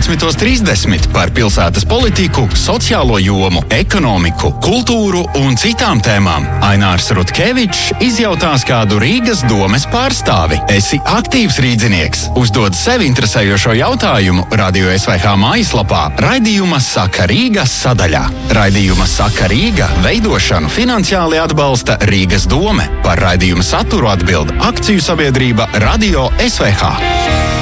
19:30 par pilsētas politiku, sociālo jomu, ekonomiku, kultūru un citām tēmām. Ainārs Rutkevičs izjautās kādu Rīgas domes pārstāvi. Esi aktīvs rīdzinieks. Uzdod sevi interesējošo jautājumu Radio SVH mājaslapā raidījuma Saka Rīga sadaļā. Raidījuma Saka Rīga veidošanu finansiāli atbalsta Rīgas dome. Par raidījuma saturu atbild akciju sabiedrība Radio SVH.